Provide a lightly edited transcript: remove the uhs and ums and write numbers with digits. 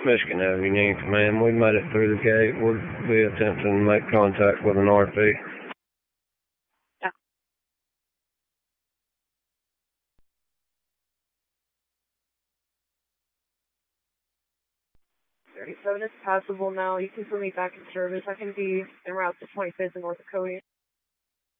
Michigan Avenue, Union Command. We made it through the gate. We'll be attempting to make contact with an RP. Yeah. 37 is passable now. You can put me back in service. I can be en route to 25th and North Dakota.